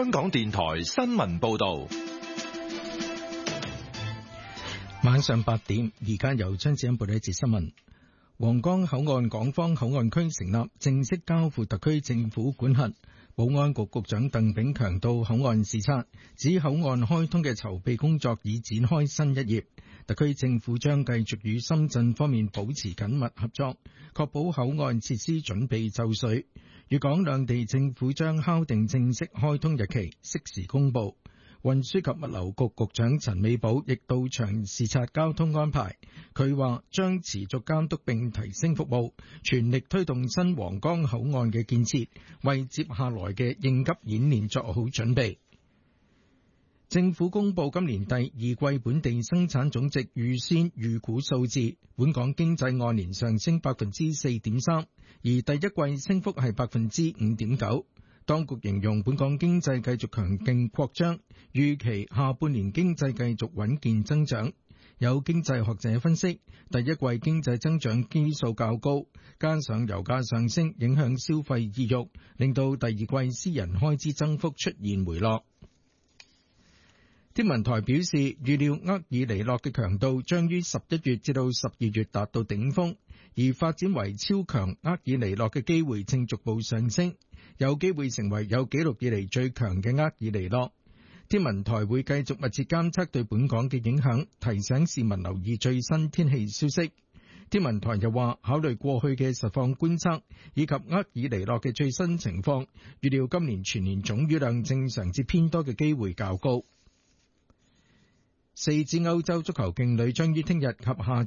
香港電台新聞報道。 晚上8點，而家由張子欣報道一節新聞。皇崗口岸港方口岸區成立，正式交付特區政府管轄。保安局局長鄧炳強到口岸視察，指口岸開通嘅籌備工作已展開新一頁。特區政府將繼續與深圳方面保持緊密合作，確保口岸設施準備就緒。粵港兩地政府將敲定正式開通日期，適時公佈。運輸及物流局局長陳美寶亦到場視察交通安排。佢話將持續監督並提升服務，全力推動新皇崗口岸嘅建設，為接下來嘅應急演練作好準備。政府公布今年第二季本地生產總值預先預估數字，本港經濟按年上升 4.3%， 而第一季升幅係 5.9%。當局形容本港經濟繼續強勁擴張，預期下半年經濟繼續穩健增長。有經濟學者分析，第一季經濟增長基數較高，加上油價上升影響消費意欲，令到第二季私人開支增幅出現回落。天文台表示，預料厄爾尼諾嘅強度將於11月至到12月達到頂峰，而發展為超強厄爾尼諾嘅機會正逐步上升，有機會成為有紀錄以嚟最強嘅厄爾尼諾。天文台會繼續密切監測對本港嘅影響，提醒市民留意最新天氣消息。天文台又話，考慮過去嘅實況觀測以及厄爾尼諾嘅最新情況，預料今年全年總雨量正常至偏多嘅機會較高。4支歐洲足球勁旅將於聽日及下